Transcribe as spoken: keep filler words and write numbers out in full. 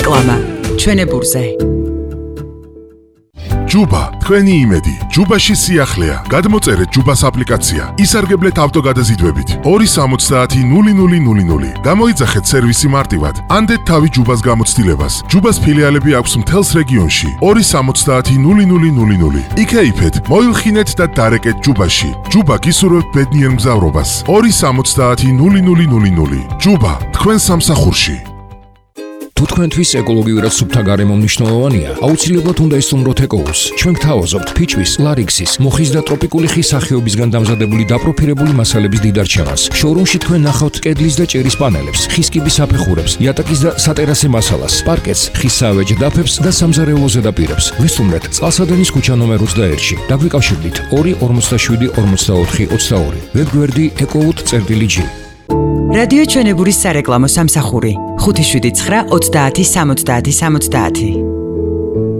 რეკლამა ჩვენებურზე. ჯუბა, თქვენი იმედი. ჯუბაში სიახლეა. გადმოწერეთ ჯუბას აპლიკაცია. ისარგებლეთ ავტოგადაზიდვებით. ორი სამოცდაათი ნული ნული ნული ნული. გამოიძახეთ სერვისი მარტივად. ანდეთ თავი ჯუბას გამოცდილებას. ჯუბას ფილიალები აქვს მთელს რეგიონში. ორი სამოცდაათი ნული ნული ნული ნული. იქეიფეთ, მოილხინეთ და დარეკეთ ჯუბაში. ჯუბა გისურვებთ ბედნიერ მგზავრობას. ორი სამოცდაათი ნული ნული ნული ნული. ჯუბა, თქვენ სამსახურში. თუ თქვენთვის ეკოლოგიურად სუფთა გარემო მნიშვნელოვანია, აუცილებლად უნდა ისტუმროთ ეკოუს. ჩვენ გთავაზობთ ფიჭვის, ლარიქსის, მუხის და ტროპიკული ხის სახეობისგან დამზადებული დაპროფილებული მასალების დიდარჩევას. შოურუმში თქვენ ნახავთ კედლის და ჭერის პანელებს, ხის კიბის საფეხურებს, იატაკის და სატერასე მასალას, პარკეტს, ხის საავეჯ დაფებს და სამზარეულო ზედაპირებს. ვისტუმრეთ წყალსადენის ქუჩა ნომერ ოცდაერთში. დაგვიკავშირდით ორი ორმოცდაშვიდი ორმოცდაოთხი ოცდაორი. ვებგვერდი ეკოუთ.წერტილი.ჯი. რადიო ჩვენებურის სარეკლამო სამსახური ხუთი შვიდი ცხრა ოცდაათი სამოცდაათი სამოცდაათი.